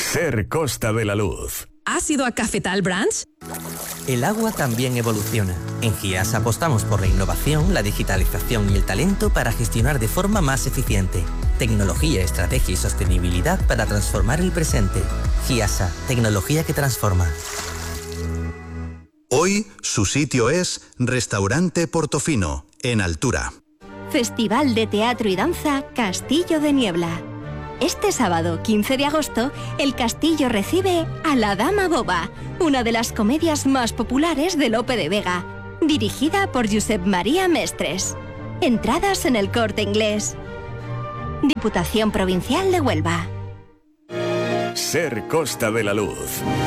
Ser Costa de la Luz. ¿Has ido a Cafetal Branch? El agua también evoluciona. En GIAS apostamos por la innovación, la digitalización y el talento para gestionar de forma más eficiente. Tecnología, estrategia y sostenibilidad para transformar el presente. GIASA, tecnología que transforma. Hoy su sitio es Restaurante Portofino, en Altura. Festival de Teatro y Danza Castillo de Niebla. Este sábado, 15 de agosto, el Castillo recibe a La Dama Boba, una de las comedias más populares de Lope de Vega, dirigida por Josep María Mestres. Entradas en el Corte Inglés. Diputación Provincial de Huelva. Ser Costa de la Luz.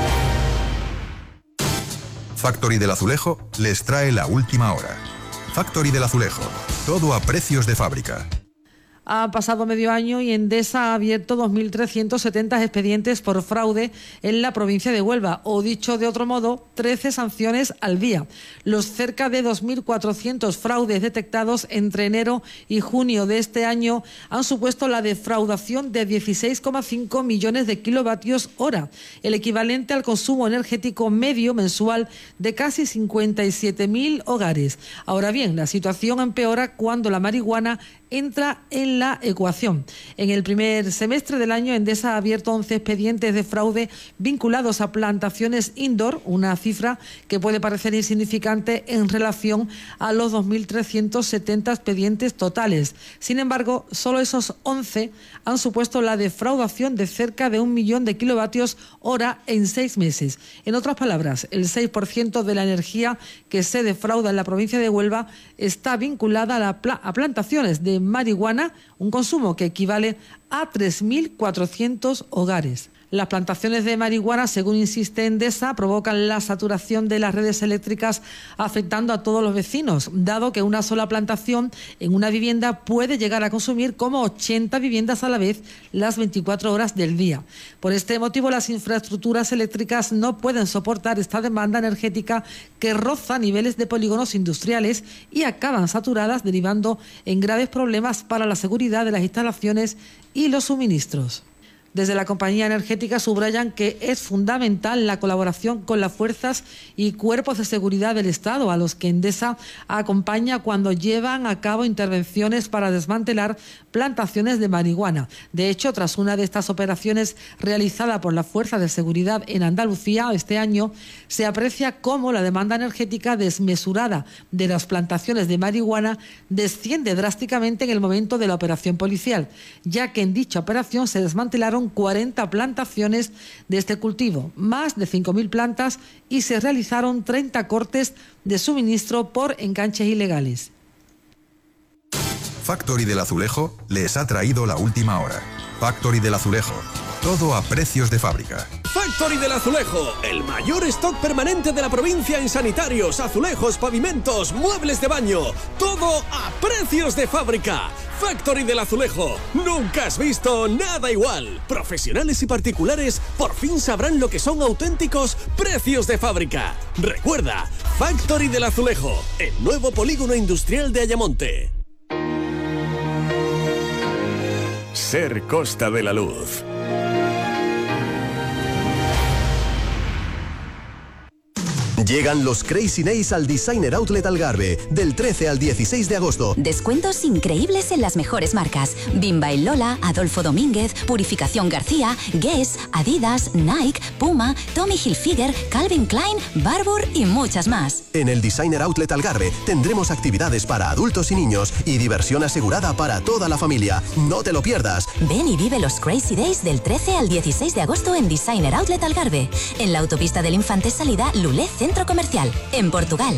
Factory del Azulejo les trae la última hora. Factory del Azulejo, todo a precios de fábrica. Ha pasado medio año y Endesa ha abierto 2.370 expedientes por fraude en la provincia de Huelva, o dicho de otro modo, 13 sanciones al día. Los cerca de 2.400 fraudes detectados entre enero y junio de este año han supuesto la defraudación de 16,5 millones de kilovatios hora, el equivalente al consumo energético medio mensual de casi 57.000 hogares. Ahora bien, la situación empeora cuando la marihuana entra en la ecuación. En el primer semestre del año, Endesa ha abierto 11 expedientes de fraude vinculados a plantaciones indoor, una cifra que puede parecer insignificante en relación a los 2.370 expedientes totales. Sin embargo, solo esos 11 han supuesto la defraudación de cerca de 1 millón de kilovatios hora en 6 meses. En otras palabras, el 6% de la energía que se defrauda en la provincia de Huelva está vinculada a plantaciones de marihuana, un consumo que equivale a 3.400 hogares. Las plantaciones de marihuana, según insiste Endesa, provocan la saturación de las redes eléctricas, afectando a todos los vecinos, dado que una sola plantación en una vivienda puede llegar a consumir como 80 viviendas a la vez las 24 horas del día. Por este motivo, las infraestructuras eléctricas no pueden soportar esta demanda energética que roza niveles de polígonos industriales y acaban saturadas, derivando en graves problemas para la seguridad de las instalaciones y los suministros. Desde la compañía energética subrayan que es fundamental la colaboración con las fuerzas y cuerpos de seguridad del Estado, a los que Endesa acompaña cuando llevan a cabo intervenciones para desmantelar plantaciones de marihuana. De hecho, tras una de estas operaciones realizada por las fuerzas de seguridad en Andalucía este año, se aprecia cómo la demanda energética desmesurada de las plantaciones de marihuana desciende drásticamente en el momento de la operación policial, ya que en dicha operación se desmantelaron 40 plantaciones de este cultivo, más de 5.000 plantas, y se realizaron 30 cortes de suministro por enganches ilegales. Factory del Azulejo les ha traído la última hora. Factory del Azulejo, todo a precios de fábrica. Factory del Azulejo, el mayor stock permanente de la provincia en sanitarios, azulejos, pavimentos, muebles de baño, todo a precios de fábrica. Factory del Azulejo, nunca has visto nada igual. Profesionales y particulares por fin sabrán lo que son auténticos precios de fábrica. Recuerda, Factory del Azulejo, el nuevo polígono industrial de Ayamonte. Ser Costa de la Luz. Llegan los Crazy Days al Designer Outlet Algarve, del 13 al 16 de agosto. Descuentos increíbles en las mejores marcas: Bimba y Lola, Adolfo Domínguez, Purificación García, Guess, Adidas, Nike, Puma, Tommy Hilfiger, Calvin Klein, Barbour y muchas más. En el Designer Outlet Algarve tendremos actividades para adultos y niños y diversión asegurada para toda la familia. No te lo pierdas. Ven y vive los Crazy Days del 13 al 16 de agosto en Designer Outlet Algarve, en la autopista del Infante salida Lulé Centro Comercial, en Portugal.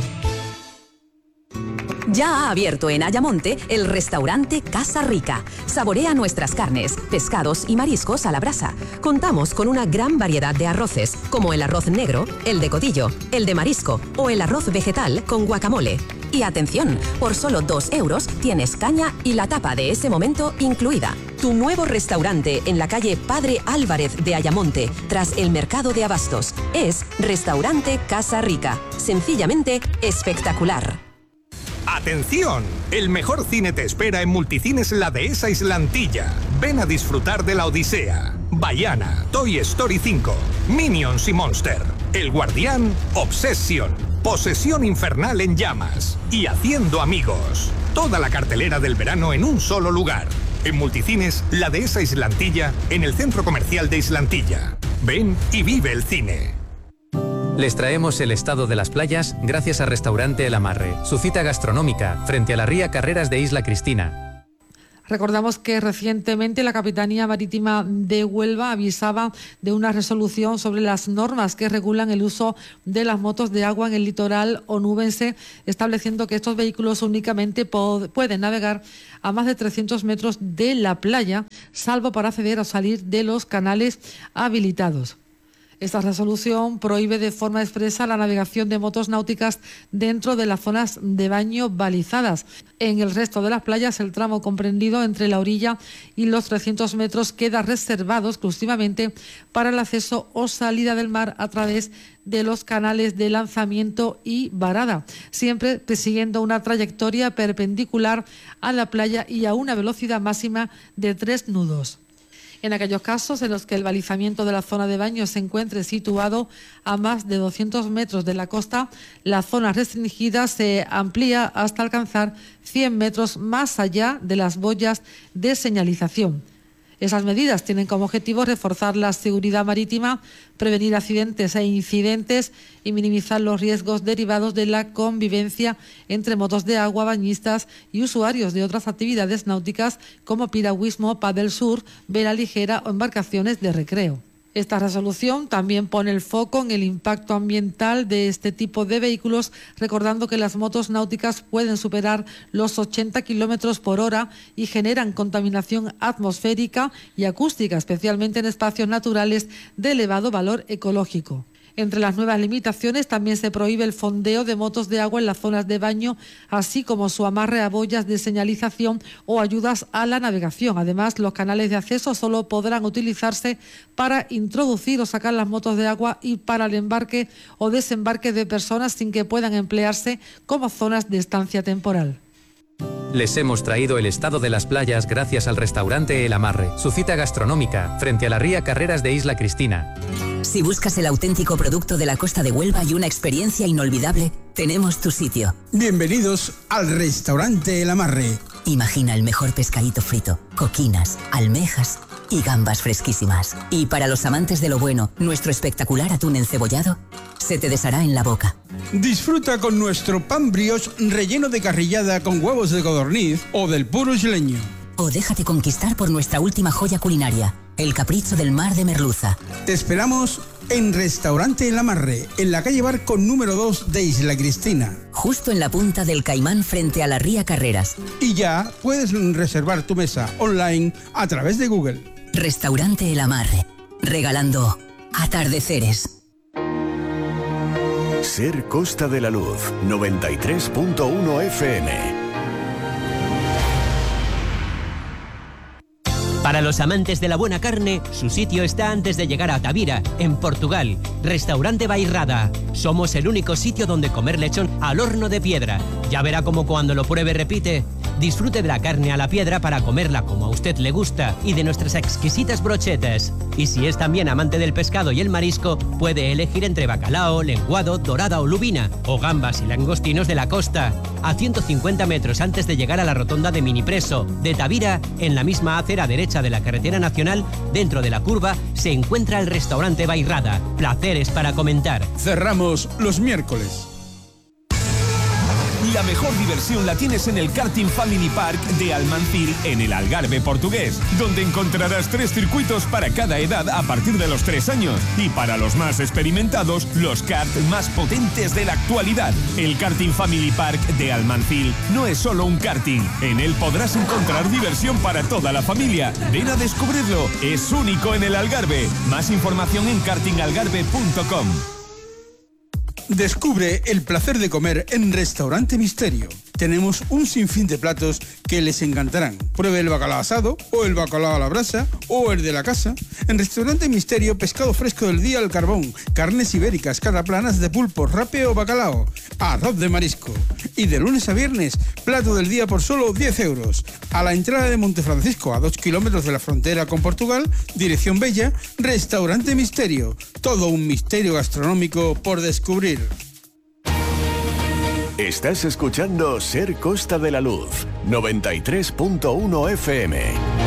Ya ha abierto en Ayamonte el restaurante Casa Rica. Saborea nuestras carnes, pescados y mariscos a la brasa. Contamos con una gran variedad de arroces, como el arroz negro, el de codillo, el de marisco o el arroz vegetal con guacamole. Y atención, por solo 2 euros tienes caña y la tapa de ese momento incluida. Tu nuevo restaurante en la calle Padre Álvarez de Ayamonte, tras el mercado de abastos, es Restaurante Casa Rica. Sencillamente espectacular. ¡Atención! El mejor cine te espera en Multicines La Dehesa Islantilla. Ven a disfrutar de La Odisea, Vaiana, Toy Story 5, Minions y Monster, El Guardián, Obsession, Posesión Infernal en Llamas y Haciendo Amigos. Toda la cartelera del verano en un solo lugar. En Multicines La Dehesa Islantilla, en el Centro Comercial de Islantilla. Ven y vive el cine. Les traemos el estado de las playas gracias a Restaurante El Amarre, su cita gastronómica frente a la ría Carreras de Isla Cristina. Recordamos que recientemente la Capitanía Marítima de Huelva avisaba de una resolución sobre las normas que regulan el uso de las motos de agua en el litoral onubense, estableciendo que estos vehículos únicamente pueden navegar a más de 300 metros de la playa, salvo para acceder o salir de los canales habilitados. Esta resolución prohíbe de forma expresa la navegación de motos náuticas dentro de las zonas de baño balizadas. En el resto de las playas, el tramo comprendido entre la orilla y los 300 metros queda reservado exclusivamente para el acceso o salida del mar a través de los canales de lanzamiento y varada, siempre siguiendo una trayectoria perpendicular a la playa y a una velocidad máxima de 3 nudos. En aquellos casos en los que el balizamiento de la zona de baño se encuentre situado a más de 200 metros de la costa, la zona restringida se amplía hasta alcanzar 100 metros más allá de las boyas de señalización. Esas medidas tienen como objetivo reforzar la seguridad marítima, prevenir accidentes e incidentes y minimizar los riesgos derivados de la convivencia entre motos de agua, bañistas y usuarios de otras actividades náuticas como piragüismo, paddle surf, vela ligera o embarcaciones de recreo. Esta resolución también pone el foco en el impacto ambiental de este tipo de vehículos, recordando que las motos náuticas pueden superar los 80 kilómetros por hora y generan contaminación atmosférica y acústica, especialmente en espacios naturales de elevado valor ecológico. Entre las nuevas limitaciones también se prohíbe el fondeo de motos de agua en las zonas de baño, así como su amarre a boyas de señalización o ayudas a la navegación. Además, los canales de acceso solo podrán utilizarse para introducir o sacar las motos de agua y para el embarque o desembarque de personas sin que puedan emplearse como zonas de estancia temporal. Les hemos traído el estado de las playas gracias al Restaurante El Amarre, su cita gastronómica frente a la ría Carreras de Isla Cristina. Si buscas el auténtico producto de la costa de Huelva y una experiencia inolvidable, tenemos tu sitio. Bienvenidos al Restaurante El Amarre. Imagina el mejor pescadito frito, coquinas, almejas y gambas fresquísimas. Y para los amantes de lo bueno, nuestro espectacular atún encebollado se te deshará en la boca. Disfruta con nuestro pan brioche relleno de carrillada con huevos de codorniz o del puro isleño. O déjate conquistar por nuestra última joya culinaria, el capricho del mar de merluza. Te esperamos en Restaurante El Amarre, en la calle Barco número 2 de Isla Cristina. Justo en la punta del Caimán frente a la ría Carreras. Y ya puedes reservar tu mesa online a través de Google. Restaurante El Amarre, regalando atardeceres. Ser Costa de la Luz, 93.1 FM. Para los amantes de la buena carne, su sitio está antes de llegar a Tavira, en Portugal. Restaurante Bairrada. Somos el único sitio donde comer lechón al horno de piedra. Ya verá cómo cuando lo pruebe repite. Disfrute de la carne a la piedra para comerla como a usted le gusta y de nuestras exquisitas brochetas. Y si es también amante del pescado y el marisco, puede elegir entre bacalao, lenguado, dorada o lubina, o gambas y langostinos de la costa. A 150 metros antes de llegar a la rotonda de Minipreso, de Tavira, en la misma acera derecha de la carretera nacional, dentro de la curva, se encuentra el Restaurante Bairrada. Placeres para comentar. Cerramos los miércoles. La mejor diversión la tienes en el Karting Family Park de Almancir en el Algarve portugués, donde encontrarás 3 circuitos para cada edad a partir de los 3 años y para los más experimentados, los karts más potentes de la actualidad. El Karting Family Park de Almancir no es solo un karting, en él podrás encontrar diversión para toda la familia. Ven a descubrirlo, es único en el Algarve. Más información en kartingalgarve.com. Descubre el placer de comer en Restaurante Misterio. Tenemos un sinfín de platos que les encantarán. Pruebe el bacalao asado, o el bacalao a la brasa, o el de la casa. En Restaurante Misterio, pescado fresco del día al carbón, carnes ibéricas, cataplanas de pulpo, rape o bacalao, arroz de marisco. Y de lunes a viernes, plato del día por solo 10 euros. A la entrada de Montefrancisco, a 2 kilómetros de la frontera con Portugal, dirección Bella, Restaurante Misterio. Todo un misterio gastronómico por descubrir. Estás escuchando Ser Costa de la Luz, 93.1 FM.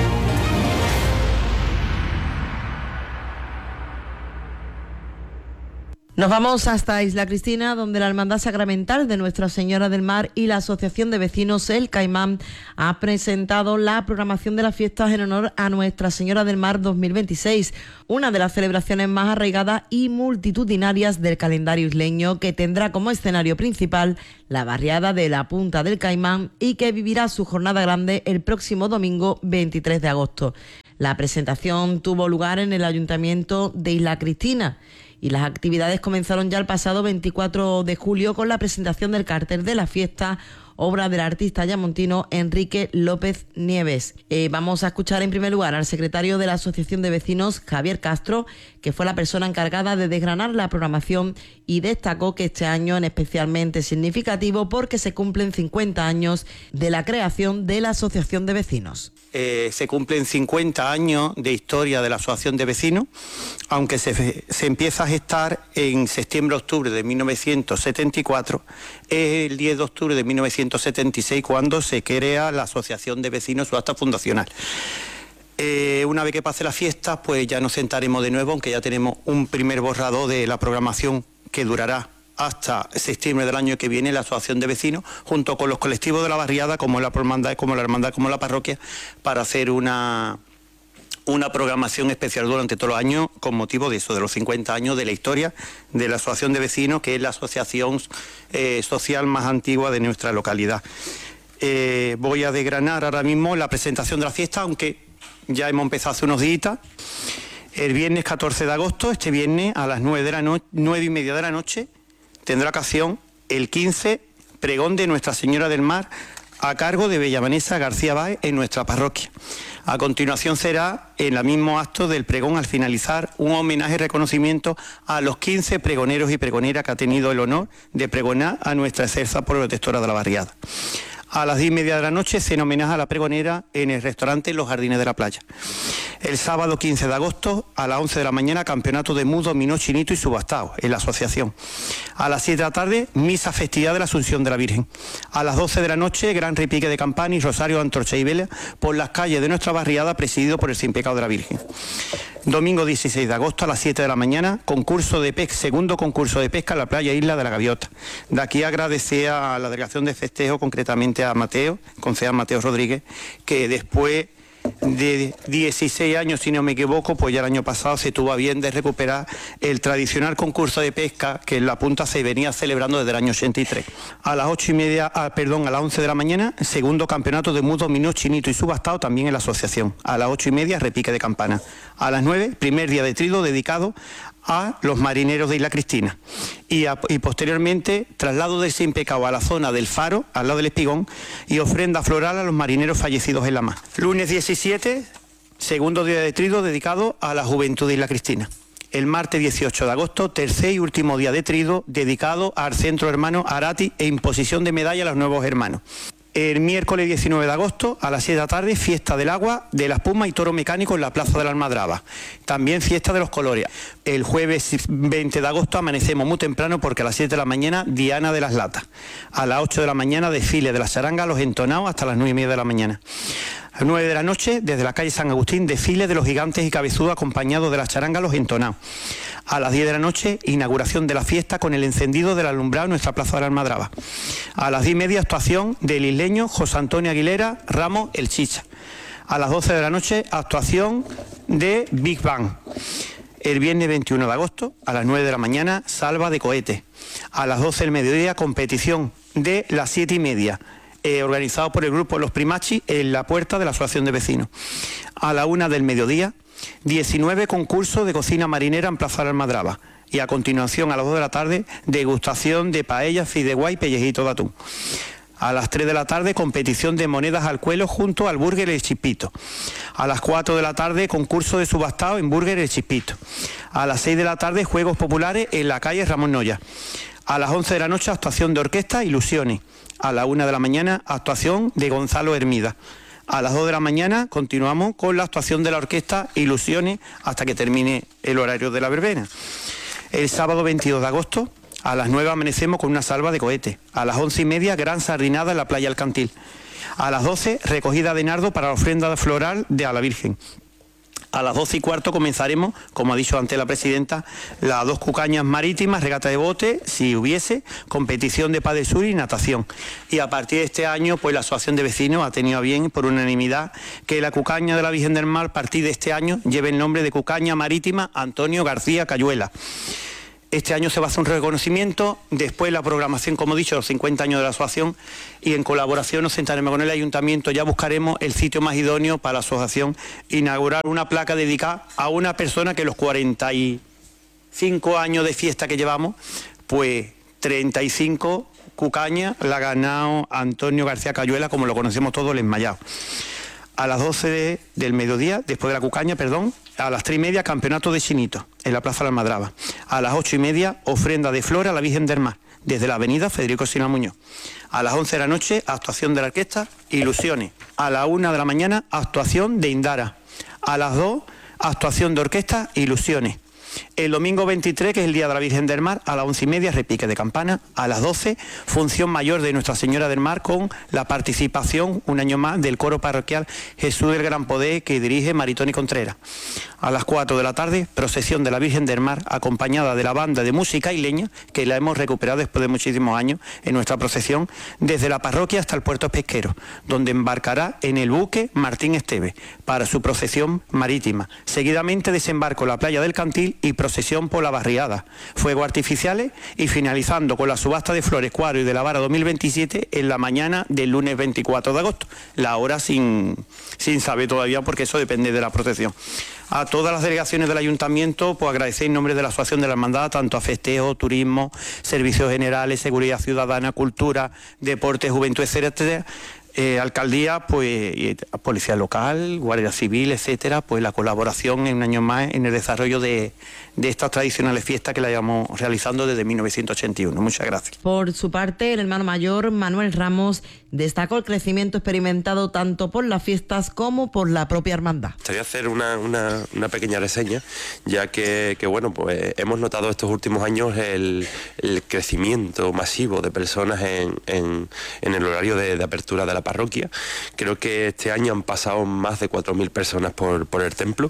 Nos vamos hasta Isla Cristina, donde la Hermandad Sacramental de Nuestra Señora del Mar y la Asociación de Vecinos El Caimán ha presentado la programación de las fiestas en honor a Nuestra Señora del Mar 2026, una de las celebraciones más arraigadas y multitudinarias del calendario isleño, que tendrá como escenario principal la barriada de la Punta del Caimán y que vivirá su jornada grande el próximo domingo 23 de agosto. La presentación tuvo lugar en el Ayuntamiento de Isla Cristina y las actividades comenzaron ya el pasado 24 de julio con la presentación del cartel de la fiesta, obra del artista yamontino Enrique López Nieves. Vamos a escuchar en primer lugar al secretario de la Asociación de Vecinos, Javier Castro, que fue la persona encargada de desgranar la programación y destacó que este año es especialmente significativo porque se cumplen 50 años de la creación de la Asociación de Vecinos. Se cumplen 50 años de historia de la Asociación de Vecinos, aunque se empieza a gestar en septiembre-octubre de 1974, es el 10 de octubre de 1976 cuando se crea la Asociación de Vecinos, su acta fundacional. Una vez que pase la fiesta, pues ya nos sentaremos de nuevo, aunque ya tenemos un primer borrador de la programación que durará hasta septiembre del año que viene, la Asociación de Vecinos, junto con los colectivos de la barriada, como la hermandad, como la parroquia, para hacer una programación especial durante todos los años con motivo de eso, de los 50 años de la historia de la Asociación de Vecinos, que es la asociación social más antigua de nuestra localidad. Voy a desgranar ahora mismo la presentación de la fiesta, aunque ya hemos empezado hace unos días. El viernes 14 de agosto, este viernes a las 9:30 de la noche, tendrá ocasión el 15 pregón de Nuestra Señora del Mar a cargo de Bella Vanessa García Báez en nuestra parroquia. A continuación será en el mismo acto del pregón, al finalizar, un homenaje y reconocimiento a los 15 pregoneros y pregoneras que ha tenido el honor de pregonar a nuestra excelsa protectora de la barriada. A las 10:30 de la noche se homenaje a la pregonera en el restaurante Los Jardines de la Playa. El sábado 15 de agosto a las 11 de la mañana, campeonato de mudo, dominó, chinito y subastado en la asociación. A las 7 de la tarde, misa festividad de la Asunción de la Virgen. A las 12 de la noche, gran repique de campana y rosario, antorcha y vela por las calles de nuestra barriada, presidido por el Sin Pecado de la Virgen. Domingo 16 de agosto a las 7 de la mañana, segundo concurso de pesca en la playa Isla de la Gaviota. De aquí agradecer a la delegación de festejo, concretamente a Mateo, concejal Mateo Rodríguez, que después de 16 años, si no me equivoco, pues ya el año pasado se tuvo a bien de recuperar el tradicional concurso de pesca que en la Punta se venía celebrando desde el año 83. A las 11 de la mañana, segundo campeonato de mudo, dominó, chinito y subastado también en la asociación. A las 8:30, repique de campana. A las 9, primer día de trido dedicado a los marineros de Isla Cristina. Y posteriormente, traslado del Sin Pecado a la zona del Faro, al lado del Espigón, y ofrenda floral a los marineros fallecidos en la mar. Lunes 17, segundo día de trido dedicado a la juventud de Isla Cristina. El martes 18 de agosto, tercer y último día de trido dedicado al Centro Hermano Arati e imposición de medalla a los nuevos hermanos. El miércoles 19 de agosto, a las 7 de la tarde, fiesta del agua, de la espuma y toro mecánico en la Plaza de la Almadraba. También fiesta de los colores. El jueves 20 de agosto amanecemos muy temprano porque a las 7 de la mañana, Diana de las Latas. A las 8 de la mañana, desfile de la charanga, los entonados, hasta las 9:30 de la mañana. A las 9 de la noche, desde la calle San Agustín, desfile de los gigantes y cabezudos acompañados de la charanga, los entonados. A las 10 de la noche, inauguración de la fiesta con el encendido del alumbrado en nuestra Plaza de la Almadraba. A las 10:30, actuación del isleño José Antonio Aguilera Ramos El Chicha. A las 12 de la noche, actuación de Big Bang. El viernes 21 de agosto, a las 9 de la mañana, salva de cohetes. A las 12 del mediodía, competición de las 7:30. Organizado por el grupo Los Primachi en la puerta de la Asociación de Vecinos. A la 1 del mediodía, 19 concursos de cocina marinera en Plaza de la Almadraba. Y a continuación, a las 2 de la tarde, degustación de paella, fideuá y pellejito de atún. A las 3 de la tarde, competición de monedas al cuelo junto al Burger El Chispito. A las 4 de la tarde, concurso de subastado en Burger El Chispito. A las 6 de la tarde, juegos populares en la calle Ramón Noya. A las 11 de la noche, actuación de orquesta Ilusiones. A la 1 de la mañana, actuación de Gonzalo Hermida. A las 2 de la mañana continuamos con la actuación de la orquesta Ilusiones hasta que termine el horario de la verbena. El sábado 22 de agosto, a las 9 amanecemos con una salva de cohetes. A las 11:30, gran sardinada en la playa El Cantil. A las 12, recogida de nardo para la ofrenda floral a la Virgen. A las 12:15 comenzaremos, como ha dicho antes la presidenta, las 2 cucañas marítimas, regata de bote, si hubiese, competición de Padre Sur y natación. Y a partir de este año, pues la Asociación de Vecinos ha tenido a bien, por unanimidad, que la cucaña de la Virgen del Mar, a partir de este año, lleve el nombre de Cucaña Marítima Antonio García Cayuela. Este año se va a hacer un reconocimiento, después la programación, como he dicho, los 50 años de la asociación, y en colaboración nos sentaremos con el ayuntamiento, ya buscaremos el sitio más idóneo para la asociación, inaugurar una placa dedicada a una persona que los 45 años de fiesta que llevamos, pues 35 cucañas la ha ganado Antonio García Cayuela, como lo conocemos todos, el enmayado. A las 12 del mediodía, después de la cucaña, a las 3:30, campeonato de chinito en la Plaza de la Almadraba. A las 8:30, ofrenda de flores a la Virgen del Mar, desde la avenida Federico Sina Muñoz. A las 11 de la noche, actuación de la orquesta Ilusiones. A la 1 de la mañana, actuación de Indara. A las 2, actuación de orquesta Ilusiones. El domingo 23, que es el Día de la Virgen del Mar, a las 11:30, repique de campana. A las 12, función mayor de Nuestra Señora del Mar, con la participación, un año más, del coro parroquial Jesús del Gran Poder, que dirige Maritoni Contreras. A las 4 de la tarde, procesión de la Virgen del Mar, acompañada de la banda de música isleña, que la hemos recuperado después de muchísimos años en nuestra procesión, desde la parroquia hasta el puerto pesquero, donde embarcará en el buque Martín Esteve para su procesión marítima. Seguidamente desembarco en la playa del Cantil y procesión por la barriada, fuegos artificiales y finalizando con la subasta de flores, cuadros y de la vara 2027 en la mañana del lunes 24 de agosto. La hora sin saber todavía, porque eso depende de la procesión. A todas las delegaciones del ayuntamiento, pues agradecer en nombre de la Asociación de la Hermandad, tanto a festejo, turismo, servicios generales, seguridad ciudadana, cultura, deporte, juventud, etcétera, alcaldía, pues policía local, guardia civil, etcétera, pues la colaboración en un año más en el desarrollo de estas tradicionales fiestas que la llevamos realizando desde 1981. Muchas gracias. Por su parte, el hermano mayor Manuel Ramos destacó el crecimiento experimentado tanto por las fiestas como por la propia hermandad. Gustaría hacer una pequeña reseña, ya que bueno, pues hemos notado estos últimos años el crecimiento masivo de personas en el horario de apertura de la parroquia. Creo que este año han pasado más de 4.000 personas por el templo.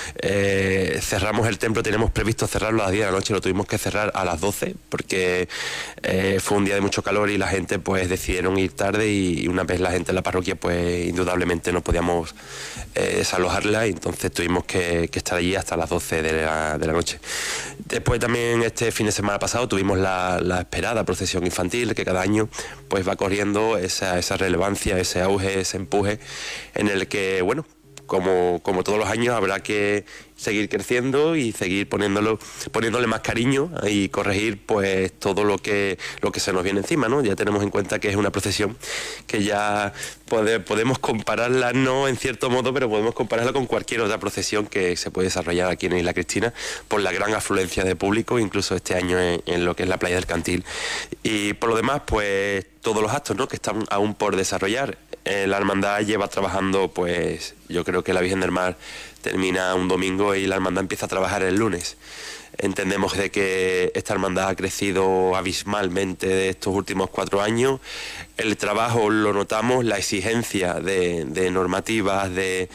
Cerramos el templo, teníamos previsto cerrarlo a las 10 de la noche, lo tuvimos que cerrar a las 12 porque fue un día de mucho calor y la gente pues decidieron ir tarde, y una vez la gente en la parroquia pues indudablemente no podíamos desalojarla, y entonces tuvimos que estar allí hasta las 12 de la noche. Después también este fin de semana pasado tuvimos la esperada procesión infantil, que cada año pues va corriendo esa relevancia, ese auge, ese empuje, en el que, bueno, como todos los años habrá que seguir creciendo y seguir poniéndole más cariño y corregir pues todo lo que se nos viene encima, ¿no? Ya tenemos en cuenta que es una procesión que ya podemos compararla, no en cierto modo, pero podemos compararla con cualquier otra procesión que se puede desarrollar aquí en Isla Cristina, por la gran afluencia de público, incluso este año en lo que es la playa del Cantil. Y por lo demás, pues todos los actos, ¿no?, que están aún por desarrollar. La hermandad lleva trabajando, pues yo creo que la Virgen del Mar termina un domingo y la hermandad empieza a trabajar el lunes. Entendemos de que esta hermandad ha crecido abismalmente de estos últimos 4 años. El trabajo lo notamos, la exigencia de normativas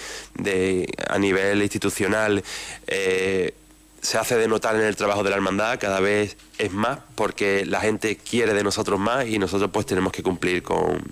a nivel institucional se hace de notar en el trabajo de la hermandad. Cada vez es más porque la gente quiere de nosotros más, y nosotros pues tenemos que cumplir con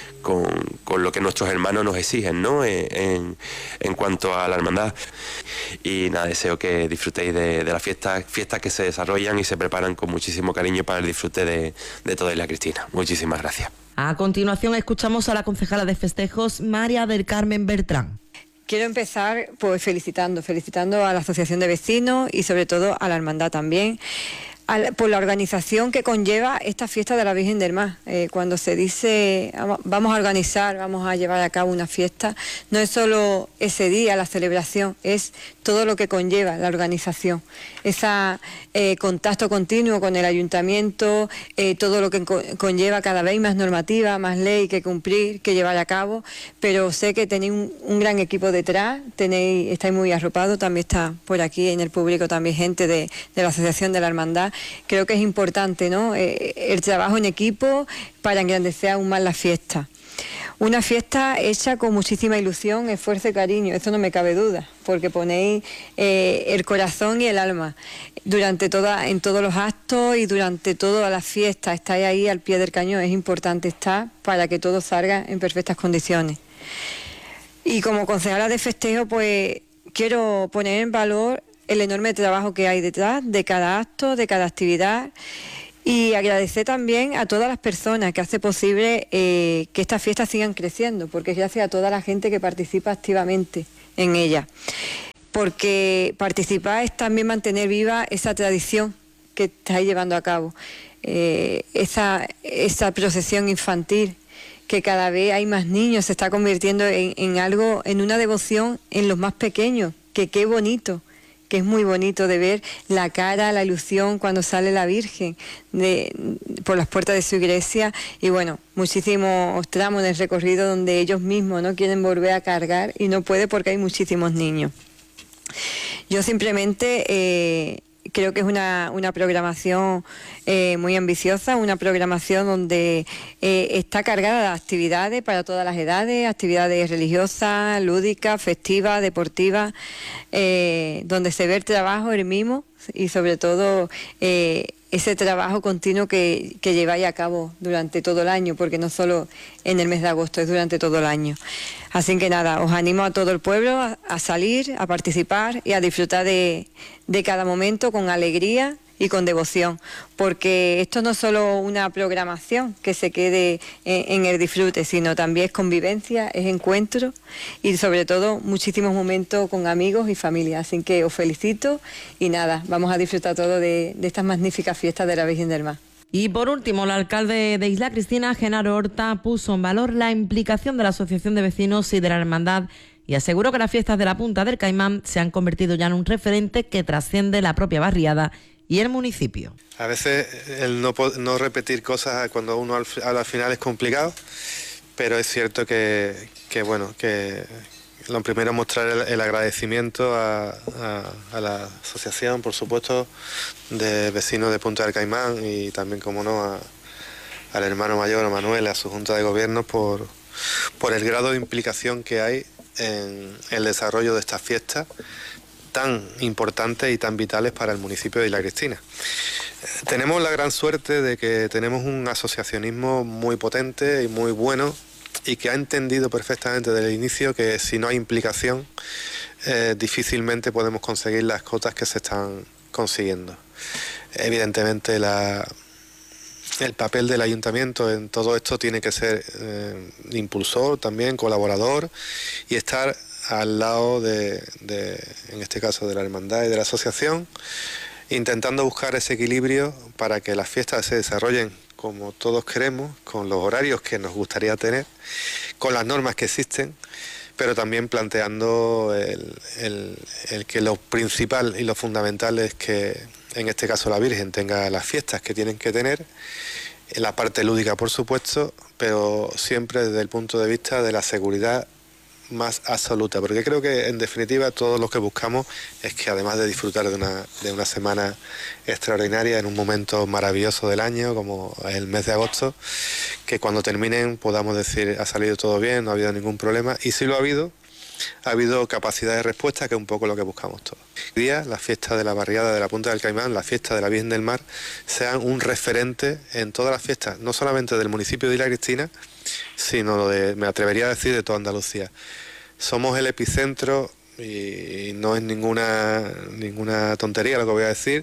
lo que nuestros hermanos nos exigen, ¿no?, en cuanto a la hermandad. Y nada, deseo que disfrutéis de las fiestas que se desarrollan y se preparan con muchísimo cariño para el disfrute de toda Isla Cristina. Muchísimas gracias. A continuación escuchamos a la concejala de festejos, María del Carmen Bertrán. Quiero empezar pues felicitando a la Asociación de Vecinos y sobre todo a la hermandad también. por la organización que conlleva esta fiesta de la Virgen del Mar. Cuando se dice vamos a organizar, vamos a llevar a cabo una fiesta, no es solo ese día, la celebración, es todo lo que conlleva la organización. Ese contacto continuo con el ayuntamiento, todo lo que conlleva cada vez más normativa, más ley que cumplir, que llevar a cabo, pero sé que tenéis un gran equipo detrás, estáis muy arropados, también está por aquí en el público también gente de la Asociación de la Hermandad. Creo que es importante, ¿no?, el trabajo en equipo para engrandecer aún más la fiesta. Una fiesta hecha con muchísima ilusión, esfuerzo y cariño, eso no me cabe duda, porque ponéis el corazón y el alma en todos los actos y durante todas las fiestas, estáis ahí al pie del cañón, es importante estar para que todo salga en perfectas condiciones. Y como concejala de festejo, pues quiero poner en valor el enorme trabajo que hay detrás de cada acto, de cada actividad, y agradecer también a todas las personas que hace posible que estas fiestas sigan creciendo, porque es gracias a toda la gente que participa activamente en ella. Porque participar es también mantener viva esa tradición que estáis llevando a cabo, esa procesión infantil, que cada vez hay más niños, se está convirtiendo en algo, en una devoción en los más pequeños, que qué bonito, que es muy bonito de ver la cara, la ilusión cuando sale la Virgen por las puertas de su iglesia, y bueno, muchísimos tramos en el recorrido donde ellos mismos no quieren volver a cargar y no puede porque hay muchísimos niños. Yo simplemente creo que es una programación muy ambiciosa, una programación donde está cargada de actividades para todas las edades, actividades religiosas, lúdicas, festivas, deportivas, donde se ve el trabajo, el mimo y sobre todo ese trabajo continuo que lleváis a cabo durante todo el año, porque no solo en el mes de agosto, es durante todo el año. Así que nada, os animo a todo el pueblo a salir, a participar y a disfrutar de cada momento con alegría y con devoción, porque esto no es solo una programación que se quede en el disfrute, sino también es convivencia, es encuentro y sobre todo muchísimos momentos con amigos y familia. Así que os felicito y nada, vamos a disfrutar todo de estas magníficas fiestas de la Virgen del Mar. Y por último, el alcalde de Isla Cristina, Genaro Horta, puso en valor la implicación de la Asociación de Vecinos y de la Hermandad y aseguró que las fiestas de la Punta del Caimán se han convertido ya en un referente que trasciende la propia barriada y el municipio. A veces el no repetir cosas cuando uno al final es complicado, pero es cierto que lo primero es mostrar el agradecimiento a la asociación, por supuesto, de vecinos de Punta del Caimán y también, como no, al hermano mayor, a Manuel, a su junta de gobierno por el grado de implicación que hay en el desarrollo de estas fiestas tan importantes y tan vitales para el municipio de Isla Cristina. Tenemos la gran suerte de que tenemos un asociacionismo muy potente y muy bueno y que ha entendido perfectamente desde el inicio que si no hay implicación difícilmente podemos conseguir las cotas que se están consiguiendo. Evidentemente el papel del ayuntamiento en todo esto tiene que ser impulsor también, colaborador y estar al lado en este caso, de la hermandad y de la asociación, intentando buscar ese equilibrio para que las fiestas se desarrollen como todos queremos, con los horarios que nos gustaría tener, con las normas que existen, pero también planteando el que lo principal y lo fundamental es que, en este caso, la Virgen tenga las fiestas que tienen que tener, en la parte lúdica, por supuesto, pero siempre desde el punto de vista de la seguridad más absoluta, porque creo que en definitiva todo lo que buscamos es que, además de disfrutar de una semana extraordinaria en un momento maravilloso del año como es el mes de agosto, que cuando terminen podamos decir ha salido todo bien, no ha habido ningún problema, y si lo ha habido capacidad de respuesta, que es un poco lo que buscamos todos. Hoy día la fiesta de la barriada de la Punta del Caimán, la fiesta de la Virgen del Mar, sean un referente en todas las fiestas, no solamente del municipio de Isla Cristina, sino me atrevería a decir, de toda Andalucía. Somos el epicentro, y no es ninguna tontería lo que voy a decir,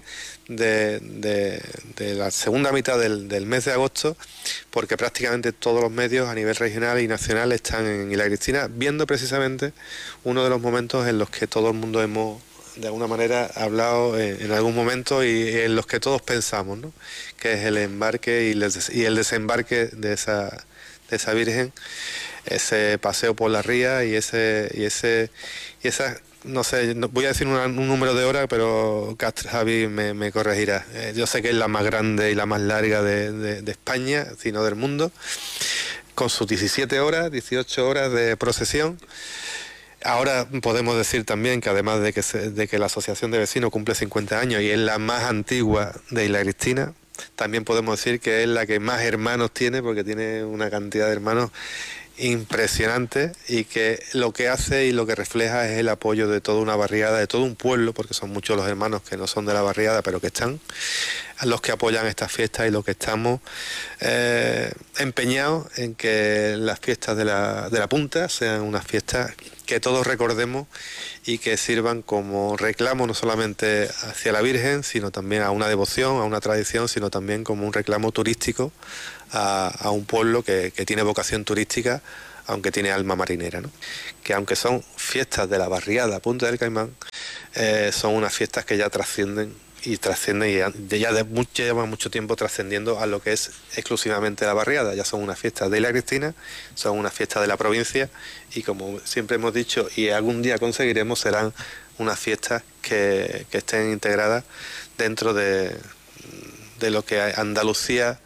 de la segunda mitad del mes de agosto, porque prácticamente todos los medios a nivel regional y nacional están en Isla Cristina, viendo precisamente uno de los momentos en los que todo el mundo hemos de alguna manera hablado en algún momento y en los que todos pensamos, ¿no? Que es el embarque y el desembarque de esa Virgen, ese paseo por la ría y esa, no sé, voy a decir un número de horas, pero Javi me corregirá. Yo sé que es la más grande y la más larga de España, sino del mundo, con sus 17 horas, 18 horas de procesión. Ahora podemos decir también que además de que la Asociación de Vecinos cumple 50 años y es la más antigua de Isla Cristina, también podemos decir que es la que más hermanos tiene, porque tiene una cantidad de hermanos impresionante, y que lo que hace y lo que refleja es el apoyo de toda una barriada, de todo un pueblo, porque son muchos los hermanos que no son de la barriada pero que están, los que apoyan estas fiestas y los que estamos empeñados en que las fiestas de la Punta sean unas fiestas que todos recordemos y que sirvan como reclamo no solamente hacia la Virgen, sino también a una devoción, a una tradición, sino también como un reclamo turístico a un pueblo que tiene vocación turística, aunque tiene alma marinera, ¿no? Que aunque son fiestas de la barriada Punta del Caimán, son unas fiestas que ya trascienden y ya llevan mucho tiempo trascendiendo a lo que es exclusivamente la barriada. Ya son unas fiestas de Isla Cristina, son unas fiestas de la provincia, y como siempre hemos dicho y algún día conseguiremos, serán unas fiestas que estén integradas dentro de lo que Andalucía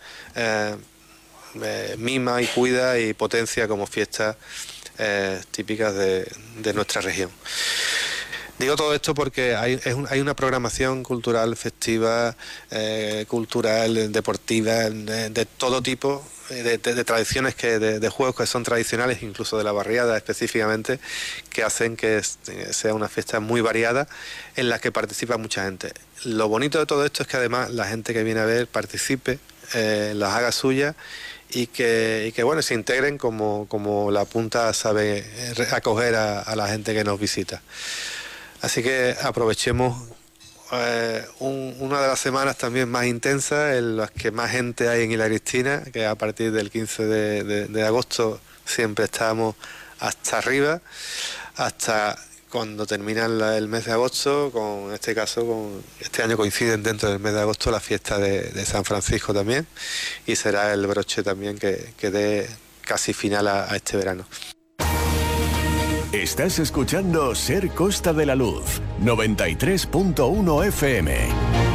mima y cuida y potencia como fiestas típicas de nuestra región. Digo todo esto porque hay una programación cultural, festiva, cultural, deportiva, de todo tipo, de tradiciones, de juegos que son tradicionales, incluso de la barriada específicamente, que hacen que sea una fiesta muy variada en la que participa mucha gente. Lo bonito de todo esto es que además la gente que viene a ver participe, las haga suyas, y que bueno, se integren como la Punta sabe acoger a la gente que nos visita. Así que aprovechemos una de las semanas también más intensas, en las que más gente hay en Isla Cristina, que a partir del 15 de agosto siempre estamos hasta arriba, hasta cuando termina el mes de agosto. En este caso, este año coinciden dentro del mes de agosto la fiesta de San Francisco también, y será el broche también que dé casi final a este verano. Estás escuchando Ser Costa de la Luz, 93.1 FM.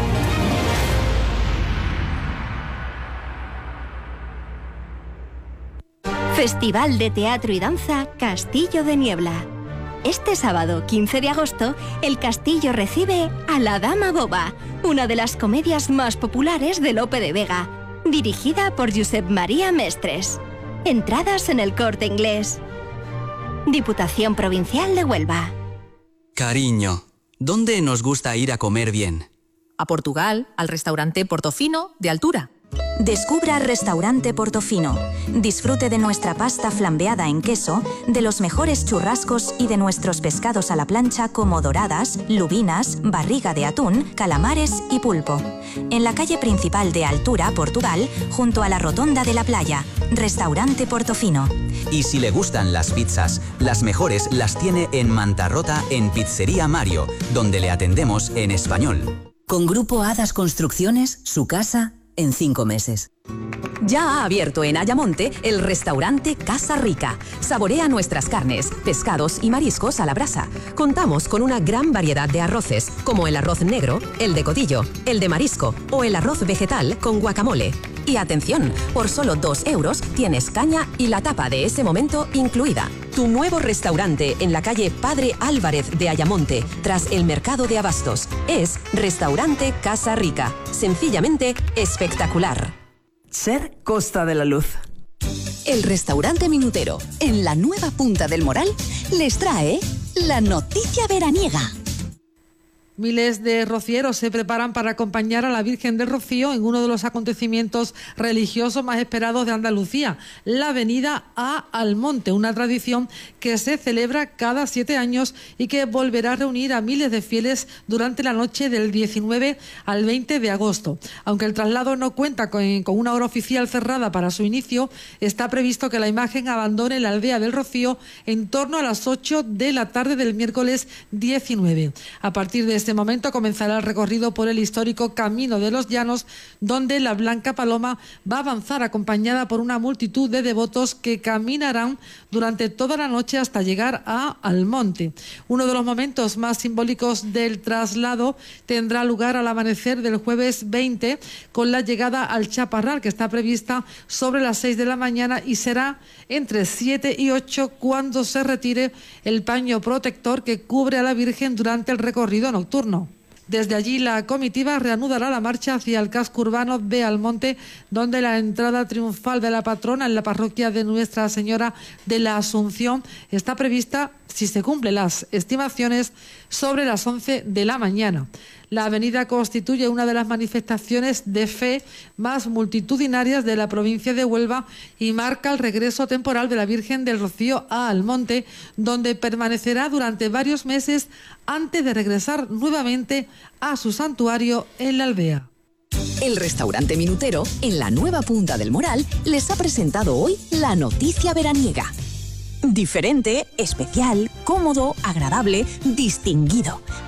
Festival de Teatro y Danza Castillo de Niebla. Este sábado 15 de agosto, el Castillo recibe a La Dama Boba, una de las comedias más populares de Lope de Vega, dirigida por Josep María Mestres. Entradas en el Corte Inglés. Diputación Provincial de Huelva. Cariño, ¿dónde nos gusta ir a comer bien? A Portugal, al restaurante Portofino de Altura. Descubra Restaurante Portofino. Disfrute de nuestra pasta flambeada en queso, de los mejores churrascos y de nuestros pescados a la plancha como doradas, lubinas, barriga de atún, calamares y pulpo. En la calle principal de Altura, Portugal, junto a la rotonda de la playa. Restaurante Portofino. Y si le gustan las pizzas, las mejores las tiene en Mantarrota, en Pizzería Mario, donde le atendemos en español. Con Grupo Hadas Construcciones, su casa en 5 meses. Ya ha abierto en Ayamonte el restaurante Casa Rica. Saborea nuestras carnes, pescados y mariscos a la brasa. Contamos con una gran variedad de arroces, como el arroz negro, el de codillo, el de marisco o el arroz vegetal con guacamole. Y atención, por solo 2 euros tienes caña y la tapa de ese momento incluida. Tu nuevo restaurante en la calle Padre Álvarez de Ayamonte, tras el mercado de abastos, es Restaurante Casa Rica. Sencillamente espectacular. Ser Costa de la Luz. El restaurante Minutero, en la nueva Punta del Moral, les trae la noticia veraniega. Miles de rocieros se preparan para acompañar a la Virgen del Rocío en uno de los acontecimientos religiosos más esperados de Andalucía, la venida a Almonte, una tradición que se celebra cada 7 años y que volverá a reunir a miles de fieles durante la noche del 19 al 20 de agosto. Aunque el traslado no cuenta con una hora oficial cerrada para su inicio, está previsto que la imagen abandone la aldea del Rocío en torno a las 8 de la tarde del miércoles 19. A partir de este momento comenzará el recorrido por el histórico Camino de los Llanos, donde la Blanca Paloma va a avanzar acompañada por una multitud de devotos que caminarán durante toda la noche hasta llegar a Almonte. Uno de los momentos más simbólicos del traslado tendrá lugar al amanecer del jueves 20, con la llegada al Chaparral, que está prevista sobre las 6 de la mañana, y será entre 7 y 8 cuando se retire el paño protector que cubre a la Virgen durante el recorrido nocturno. Desde allí la comitiva reanudará la marcha hacia el casco urbano de Almonte, donde la entrada triunfal de la patrona en la parroquia de Nuestra Señora de la Asunción está prevista, si se cumplen las estimaciones, sobre las 11 de la mañana. La avenida constituye una de las manifestaciones de fe más multitudinarias de la provincia de Huelva y marca el regreso temporal de la Virgen del Rocío a Almonte, donde permanecerá durante varios meses antes de regresar nuevamente a su santuario en la aldea. El restaurante Minutero, en la nueva Punta del Moral, les ha presentado hoy la noticia veraniega. Diferente, especial, cómodo, agradable, distinguido.